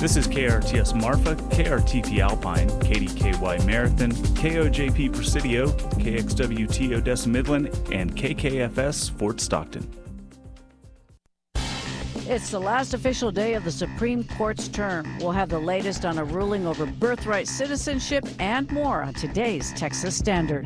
This is KRTS Marfa, KRTP Alpine, KDKY Marathon, KOJP Presidio, KXWT Odessa Midland, and KKFS Fort Stockton. It's the last official day of the Supreme Court's term. We'll have the latest on a ruling over birthright citizenship and more on today's Texas Standard.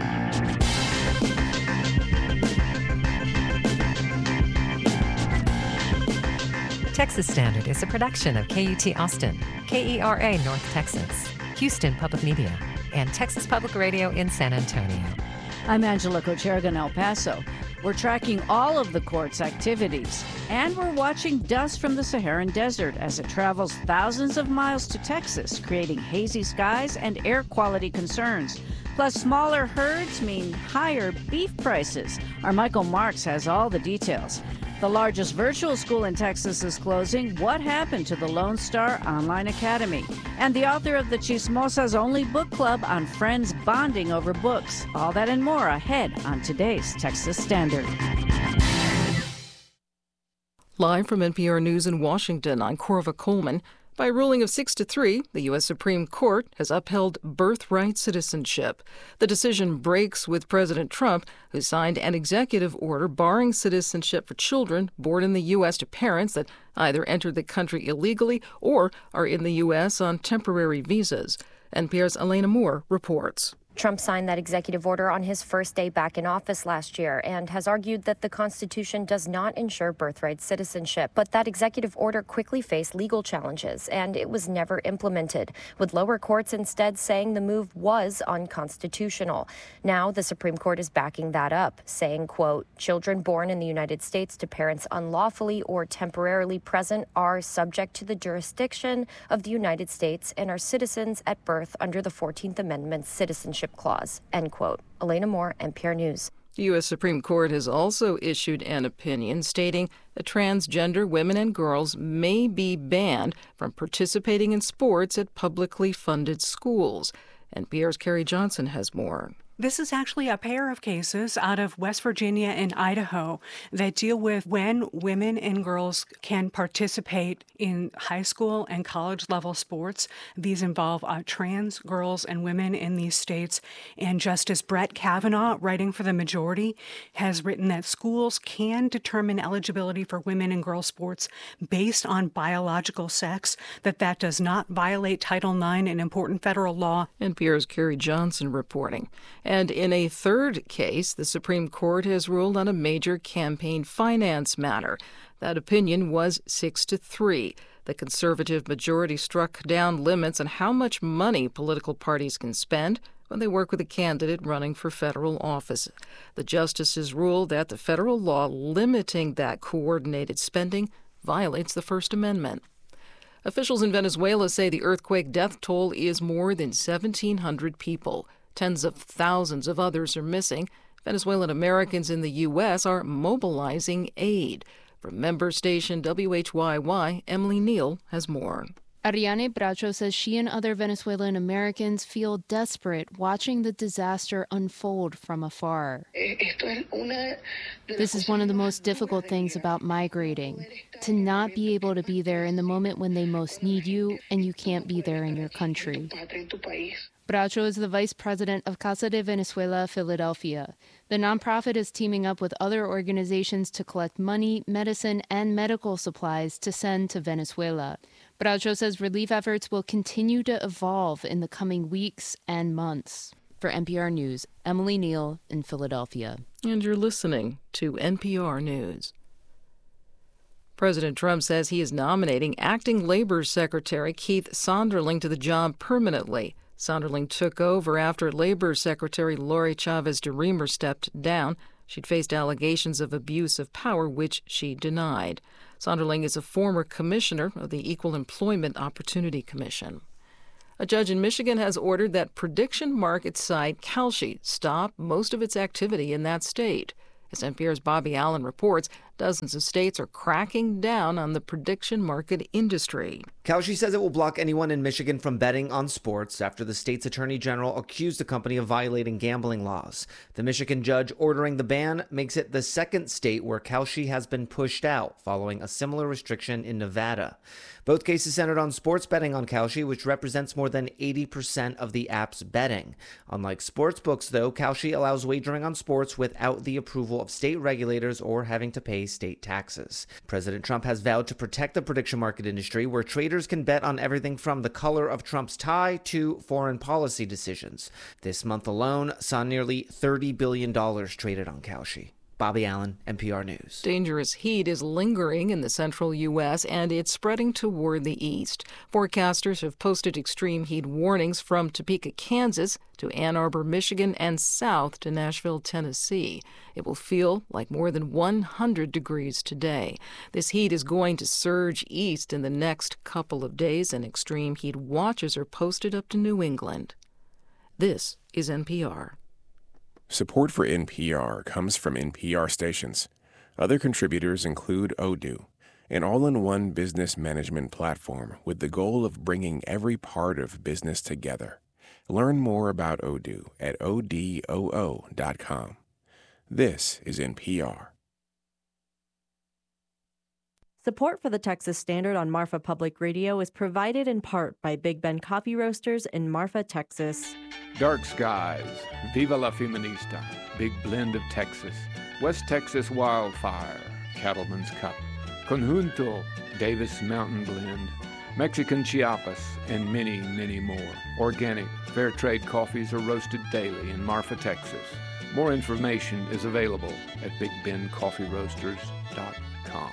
Texas Standard is a production of KUT Austin, KERA North Texas, Houston Public Media, and Texas Public Radio in San Antonio. I'm Angela Cocherga in El Paso. We're tracking all of the court's activities, and we're watching dust from the Saharan Desert as it travels thousands of miles to Texas, creating hazy skies and air quality concerns. Plus, smaller herds mean higher beef prices. Our Michael Marks has all the details. The largest virtual school in Texas is closing. What happened to the Lone Star Online Academy? And the author of the Chismosa's Only Book Club on friends bonding over books. All that and more ahead on today's Texas Standard. Live from NPR News in Washington, I'm Corva Coleman. By a ruling of 6-3, the U.S. Supreme Court has upheld birthright citizenship. The decision breaks with President Trump, who signed an executive order barring citizenship for children born in the U.S. to parents that either entered the country illegally or are in the U.S. on temporary visas. NPR's Elena Moore reports. Trump signed that executive order on his first day back in office last year and has argued that the Constitution does not ensure birthright citizenship. But that executive order quickly faced legal challenges, and it was never implemented, with lower courts instead saying the move was unconstitutional. Now the Supreme Court is backing that up, saying, quote, children born in the United States to parents unlawfully or temporarily present are subject to the jurisdiction of the United States and are citizens at birth under the 14th Amendment's citizenship clause, end quote. Elena Moore, NPR News. The U.S. Supreme Court has also issued an opinion stating that transgender women and girls may be banned from participating in sports at publicly funded schools. NPR's Carrie Johnson has more. This is actually a pair of cases out of West Virginia and Idaho that deal with when women and girls can participate in high school and college level sports. These involve trans girls and women in these states. And Justice Brett Kavanaugh, writing for the majority, has written that schools can determine eligibility for women and girls sports based on biological sex, that does not violate Title IX, an important federal law. NPR's Carrie Johnson reporting. And in a third case, the Supreme Court has ruled on a major campaign finance matter. That opinion was 6-3. The conservative majority struck down limits on how much money political parties can spend when they work with a candidate running for federal office. The justices ruled that the federal law limiting that coordinated spending violates the First Amendment. Officials in Venezuela say the earthquake death toll is more than 1,700 people. Tens of thousands of others are missing. Venezuelan Americans in the U.S. are mobilizing aid. From member station WHYY, Emily Neal has more. Ariane Bracho says she and other Venezuelan Americans feel desperate watching the disaster unfold from afar. This is one of the most difficult things about migrating, to not be able to be there in the moment when they most need you and you can't be there in your country. Bracho is the vice president of Casa de Venezuela, Philadelphia. The nonprofit is teaming up with other organizations to collect money, medicine, and medical supplies to send to Venezuela. Bracho says relief efforts will continue to evolve in the coming weeks and months. For NPR News, Emily Neal in Philadelphia. And you're listening to NPR News. President Trump says he is nominating acting Labor Secretary Keith Sonderling to the job permanently. Sonderling took over after Labor Secretary Lori Chavez DeRemer stepped down. She'd faced allegations of abuse of power, which she denied. Sonderling is a former commissioner of the Equal Employment Opportunity Commission. A judge in Michigan has ordered that prediction market site Kalshi stop most of its activity in that state. As NPR's Bobby Allen reports, Dozens of states are cracking down on the prediction market industry. Kalshi says it will block anyone in Michigan from betting on sports after the state's attorney general accused the company of violating gambling laws. The Michigan judge ordering the ban makes it the second state where Kalshi has been pushed out, following a similar restriction in Nevada. Both cases centered on sports betting on Kalshi, which represents more than 80% of the app's betting. Unlike sportsbooks, though, Kalshi allows wagering on sports without the approval of state regulators or having to pay state taxes. President Trump has vowed to protect the prediction market industry, where traders can bet on everything from the color of Trump's tie to foreign policy decisions. This month alone saw nearly $30 billion traded on Kalshi. Bobby Allen, NPR News. Dangerous heat is lingering in the central U.S., and it's spreading toward the east. Forecasters have posted extreme heat warnings from Topeka, Kansas, to Ann Arbor, Michigan, and south to Nashville, Tennessee. It will feel like more than 100 degrees today. This heat is going to surge east in the next couple of days, and extreme heat watches are posted up to New England. This is NPR. Support for NPR comes from NPR stations. Other contributors include Odoo, an all-in-one business management platform with the goal of bringing every part of business together. Learn more about Odoo at odoo.com. This is NPR. Support for the Texas Standard on Marfa Public Radio is provided in part by Big Ben Coffee Roasters in Marfa, Texas. Dark Skies, Viva la Feminista, Big Blend of Texas, West Texas Wildfire, Cattleman's Cup, Conjunto, Davis Mountain Blend, Mexican Chiapas, and many, many more. Organic, fair trade coffees are roasted daily in Marfa, Texas. More information is available at BigBenCoffeeRoasters.com.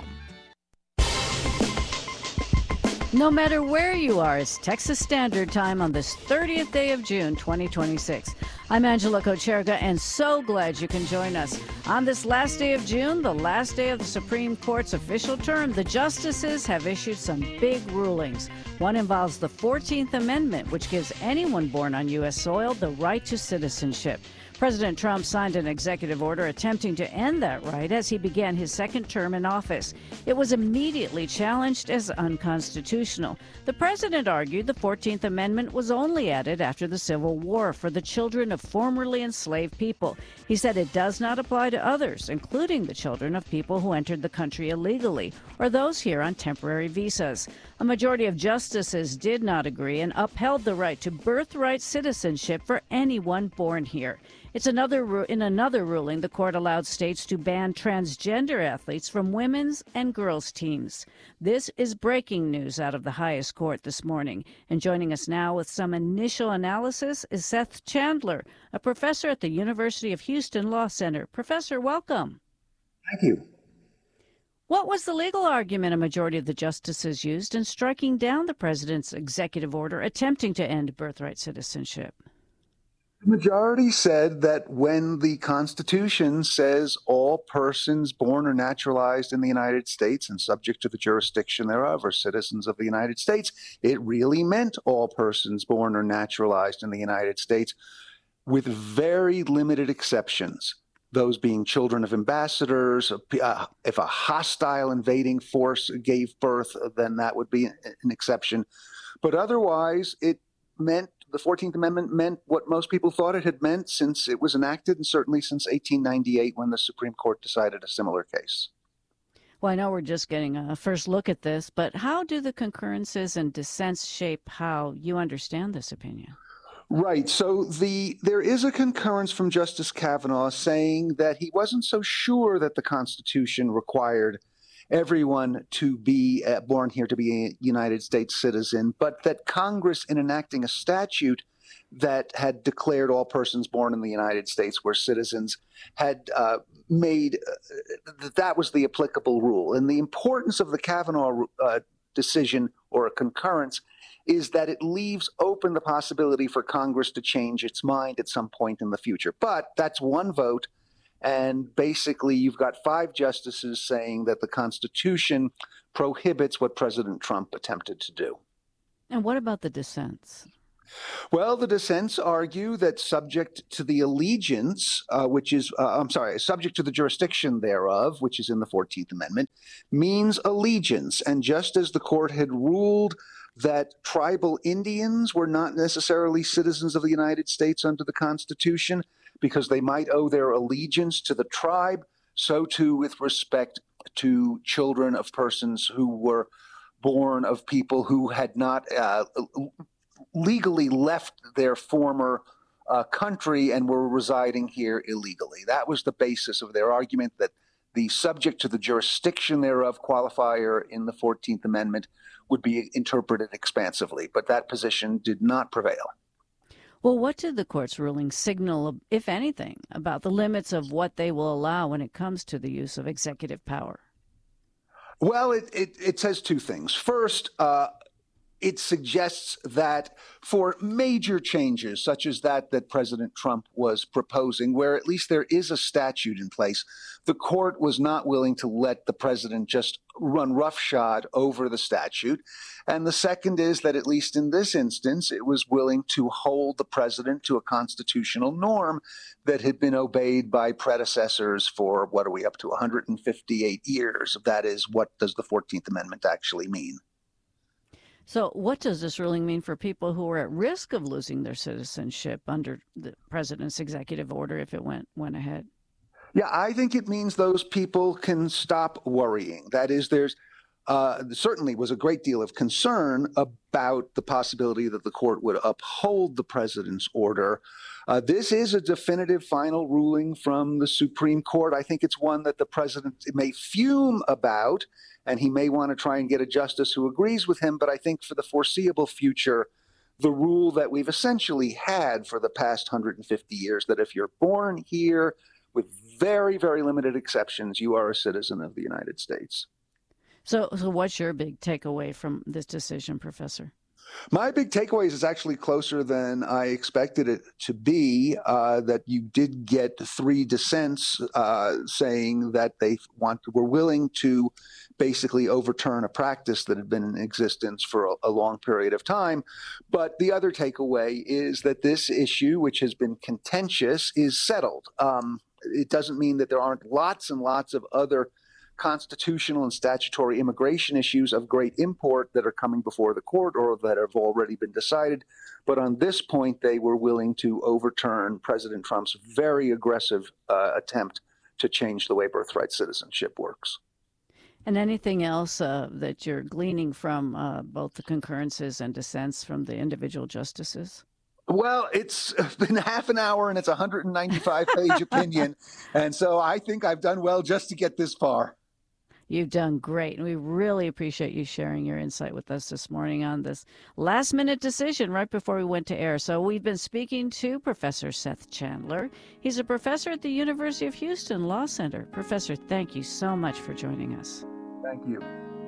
No matter where you are, it's Texas Standard Time on this 30th day of June, 2026. I'm Angela Kocherga, and so glad you can join us. On this last day of June, the last day of the Supreme Court's official term, the justices have issued some big rulings. One involves the 14th Amendment, which gives anyone born on U.S. soil the right to citizenship. President Trump signed an executive order attempting to end that right as he began his second term in office. It was immediately challenged as unconstitutional. The president argued the 14th Amendment was only added after the Civil War for the children of formerly enslaved people. He said it does not apply to others, including the children of people who entered the country illegally or those here on temporary visas. A majority of justices did not agree and upheld the right to birthright citizenship for anyone born here. In another ruling, the court allowed states to ban transgender athletes from women's and girls' teams. This is breaking news out of the highest court this morning. And joining us now with some initial analysis is Seth Chandler, a professor at the University of Houston Law Center. Professor, welcome. Thank you. What was the legal argument a majority of the justices used in striking down the president's executive order attempting to end birthright citizenship? The majority said that when the Constitution says all persons born or naturalized in the United States and subject to the jurisdiction thereof are citizens of the United States, it really meant all persons born or naturalized in the United States, with very limited exceptions. Those being children of ambassadors. If a hostile invading force gave birth, then that would be an exception. But otherwise, it meant the 14th Amendment meant what most people thought it had meant since it was enacted, and certainly since 1898 when the Supreme Court decided a similar case. Well, I know we're just getting a first look at this, but how do the concurrences and dissents shape how you understand this opinion? Right. So there is a concurrence from Justice Kavanaugh saying that he wasn't so sure that the Constitution required everyone to be born here to be a United States citizen, but that Congress, in enacting a statute that had declared all persons born in the United States were citizens, had made that was the applicable rule. And the importance of the Kavanaugh decision or a concurrence is that it leaves open the possibility for Congress to change its mind at some point in the future. But that's one vote. And basically, you've got 5 justices saying that the Constitution prohibits what President Trump attempted to do. And what about the dissents? Well, the dissents argue that subject to the allegiance, subject to the jurisdiction thereof, which is in the 14th Amendment, means allegiance. And just as the court had ruled that tribal Indians were not necessarily citizens of the United States under the Constitution because they might owe their allegiance to the tribe, so too with respect to children of persons who were born of people who had not legally left their former country and were residing here illegally. That was the basis of their argument, that the subject to the jurisdiction thereof qualifier in the 14th Amendment would be interpreted expansively, but that position did not prevail. Well, what did the court's ruling signal, if anything, about the limits of what they will allow when it comes to the use of executive power? Well, it says two things. First, it suggests that for major changes, such as that President Trump was proposing, where at least there is a statute in place, the court was not willing to let the president just run roughshod over the statute. And the second is that, at least in this instance, it was willing to hold the president to a constitutional norm that had been obeyed by predecessors for, what are we up to, 158 years? That is, what does the 14th Amendment actually mean? So what does this ruling mean for people who are at risk of losing their citizenship under the president's executive order if it went ahead? Yeah, I think it means those people can stop worrying. That is, there's certainly was a great deal of concern about the possibility that the court would uphold the president's order. This is a definitive final ruling from the Supreme Court. I think it's one that the president may fume about, and he may want to try and get a justice who agrees with him. But I think for the foreseeable future, the rule that we've essentially had for the past 150 years, that if you're born here, with very, very limited exceptions, you are a citizen of the United States. So what's your big takeaway from this decision, Professor? My big takeaway is actually closer than I expected it to be, that you did get 3 dissents saying that they were willing to basically overturn a practice that had been in existence for a long period of time. But the other takeaway is that this issue, which has been contentious, is settled. It doesn't mean that there aren't lots and lots of other constitutional and statutory immigration issues of great import that are coming before the court or that have already been decided. But on this point, they were willing to overturn President Trump's very aggressive attempt to change the way birthright citizenship works. And anything else that you're gleaning from both the concurrences and dissents from the individual justices? Well, it's been half an hour and it's a 195-page opinion. And so I think I've done well just to get this far. You've done great, and we really appreciate you sharing your insight with us this morning on this last-minute decision right before we went to air. So we've been speaking to Professor Seth Chandler. He's a professor at the University of Houston Law Center. Professor, thank you so much for joining us. Thank you.